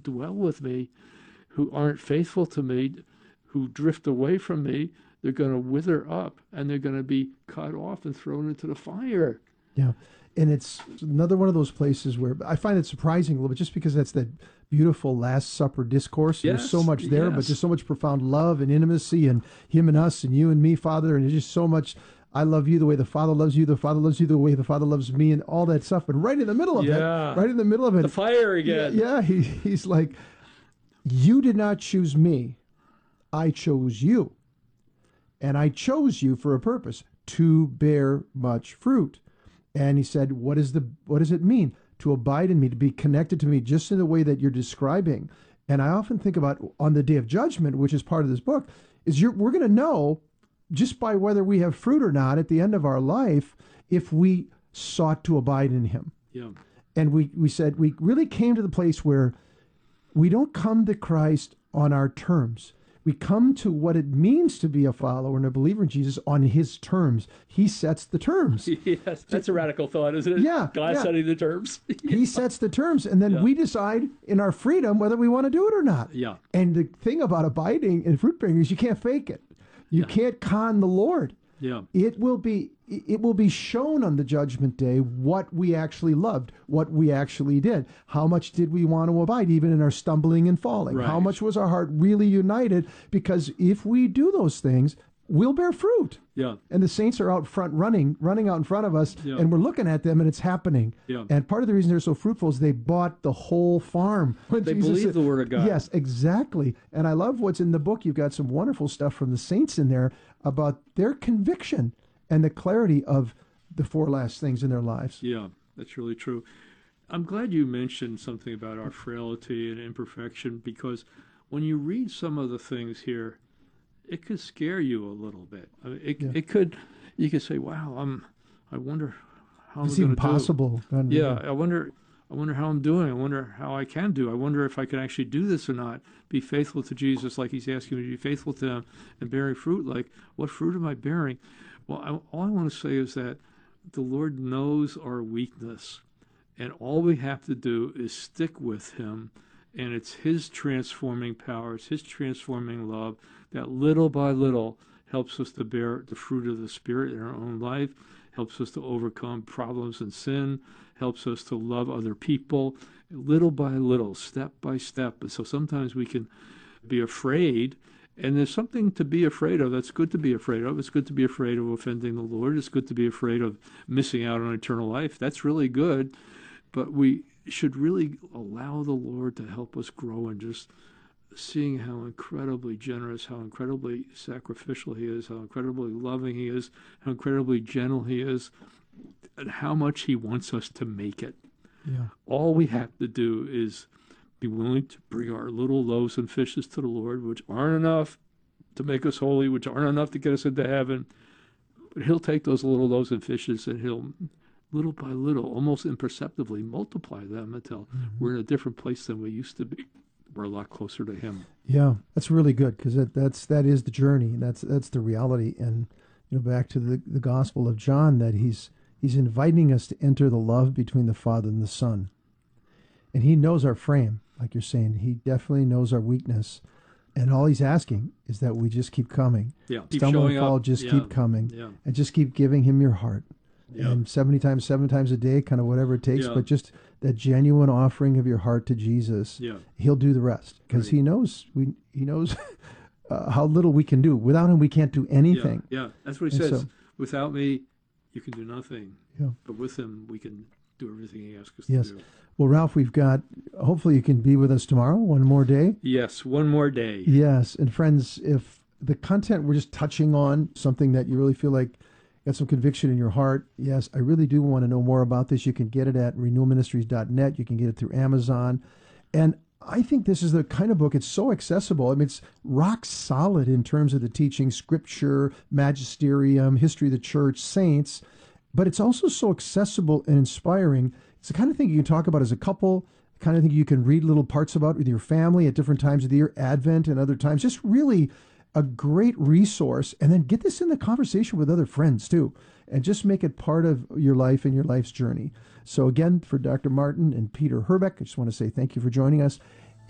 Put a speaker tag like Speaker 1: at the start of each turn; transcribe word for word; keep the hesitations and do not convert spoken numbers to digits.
Speaker 1: don't dwell with me, who aren't faithful to me, who drift away from me, they're going to wither up and they're going to be cut off and thrown into the fire.
Speaker 2: Yeah. And it's another one of those places where I find it surprising a little bit, just because that's that beautiful Last Supper discourse.
Speaker 1: Yes,
Speaker 2: There's so much there,
Speaker 1: yes.
Speaker 2: but just so much profound love and intimacy, and him and us and you and me, Father. And it's just so much, I love you the way the Father loves you, the Father loves you the way the Father loves me, and all that stuff. But right in the middle of
Speaker 1: Yeah.
Speaker 2: it, right in the middle of it,
Speaker 1: The fire again.
Speaker 2: Yeah, yeah he, he's like, you did not choose me. I chose you. And I chose you for a purpose, to bear much fruit. And he said, what is the what does it mean? To abide in me, to be connected to me, just in the way that you're describing. And I often think about on the day of judgment, which is part of this book, is you're, we're going to know just by whether we have fruit or not at the end of our life if we sought to abide in him.
Speaker 1: Yeah.
Speaker 2: And we, we said we really came to the place where we don't come to Christ on our terms. We come to what it means to be a follower and a believer in Jesus on his terms. He sets the terms.
Speaker 1: Yes, that's a radical thought, isn't it?
Speaker 2: Yeah,
Speaker 1: God
Speaker 2: yeah.
Speaker 1: setting the terms.
Speaker 2: He sets the terms, and then
Speaker 1: Yeah.
Speaker 2: we decide in our freedom whether we want to do it or not.
Speaker 1: Yeah.
Speaker 2: And the thing about abiding in fruit bearing is you can't fake it. You
Speaker 1: Yeah.
Speaker 2: can't con the Lord.
Speaker 1: Yeah.
Speaker 2: It will be it will be shown on the judgment day what we actually loved, what we actually did. How much did we want to abide, even in our stumbling and falling?
Speaker 1: Right.
Speaker 2: How much was our heart really united? Because if we do those things, we'll bear fruit.
Speaker 1: Yeah.
Speaker 2: And the saints are out front running, running out in front of us,
Speaker 1: Yeah.
Speaker 2: and we're looking at them, and it's happening.
Speaker 1: Yeah.
Speaker 2: And part of the reason they're so fruitful is they bought the whole farm. When
Speaker 1: They
Speaker 2: Jesus
Speaker 1: believe
Speaker 2: said-
Speaker 1: the word of God.
Speaker 2: Yes, exactly. And I love what's in the book. You've got some wonderful stuff from the saints in there about their conviction and the clarity of the four last things in their lives.
Speaker 1: Yeah, that's really true. I'm glad you mentioned something about our frailty and imperfection, because when you read some of the things here, it could scare you a little bit. I mean, it,
Speaker 2: Yeah.
Speaker 1: it could, you could say, wow, I'm, I wonder how
Speaker 2: It's
Speaker 1: I'm
Speaker 2: even
Speaker 1: going to do.
Speaker 2: possible. kind of-
Speaker 1: Yeah, I wonder, I wonder how I'm doing. I wonder how I can do. I wonder if I can actually do this or not. Be faithful to Jesus, like he's asking me to be faithful to him, and bearing fruit. Like, what fruit am I bearing? Well, I, all I want to say is that the Lord knows our weakness, and all we have to do is stick with him, and it's his transforming power, it's his transforming love that little by little helps us to bear the fruit of the Spirit in our own life, helps us to overcome problems and sin, helps us to love other people, little by little, step by step. And so sometimes we can be afraid, and there's something to be afraid of. That's good to be afraid of. It's good to be afraid of offending the Lord. It's good to be afraid of missing out on eternal life. That's really good. But we should really allow the Lord to help us grow in just seeing how incredibly generous, how incredibly sacrificial he is, how incredibly loving he is, how incredibly gentle he is, and how much he wants us to make it.
Speaker 2: Yeah.
Speaker 1: All we have to do is be willing to bring our little loaves and fishes to the Lord, which aren't enough to make us holy, which aren't enough to get us into heaven. But he'll take those little loaves and fishes, and he'll, little by little, almost imperceptibly, multiply them until mm-hmm. we're in a different place than we used to be. We're a lot closer to him.
Speaker 2: Yeah, that's really good, because that, that's that is the journey. That's that's the reality. And you know, back to the, the Gospel of John, that he's he's inviting us to enter the love between the Father and the Son. And he knows our frame, like you're saying. He definitely knows our weakness. And all he's asking is that we just keep coming.
Speaker 1: Yeah, keep
Speaker 2: Stumble
Speaker 1: showing
Speaker 2: and fall,
Speaker 1: up.
Speaker 2: just
Speaker 1: Yeah.
Speaker 2: keep coming.
Speaker 1: Yeah.
Speaker 2: And just keep giving him your heart.
Speaker 1: Yeah.
Speaker 2: And seventy times, seven times a day, kind of whatever it takes.
Speaker 1: Yeah.
Speaker 2: But just that genuine offering of your heart to Jesus.
Speaker 1: Yeah.
Speaker 2: He'll do the rest. Because
Speaker 1: Right.
Speaker 2: he knows, we he knows uh, how little we can do. Without him, we can't do anything.
Speaker 1: Yeah, yeah. That's what he
Speaker 2: And
Speaker 1: says.
Speaker 2: so-
Speaker 1: Without me, you can do nothing.
Speaker 2: Yeah.
Speaker 1: But with him, we can do everything he asks us
Speaker 2: Yes.
Speaker 1: to do.
Speaker 2: Well, Ralph, we've got, hopefully you can be with us tomorrow, one more day.
Speaker 1: Yes, one more day.
Speaker 2: Yes. And friends, if the content we're just touching on, something that you really feel like got some conviction in your heart, yes, I really do want to know more about this. You can get it at renewal ministries dot net. You can get it through Amazon. And I think this is the kind of book, it's so accessible. I mean, it's rock solid in terms of the teaching, scripture, magisterium, history of the church, saints, but it's also so accessible and inspiring. It's the kind of thing you can talk about as a couple, the kind of thing you can read little parts about with your family at different times of the year, Advent and other times. Just really a great resource. And then get this in the conversation with other friends too, and just make it part of your life and your life's journey. So again, for Doctor Martin and Peter Herbeck, I just want to say thank you for joining us.